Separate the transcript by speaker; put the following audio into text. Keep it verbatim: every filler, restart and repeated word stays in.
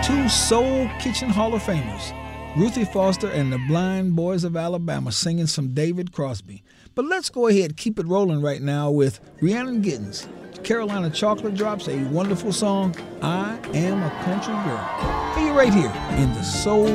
Speaker 1: Two Soul Kitchen Hall of Famers, Ruthie Foster and the Blind Boys of Alabama, singing some David Crosby. But let's go ahead and keep it rolling right now with Rhiannon Giddens. Carolina Chocolate Drops, a wonderful song, I Am a Country Girl. Hey, you're right here in the Soul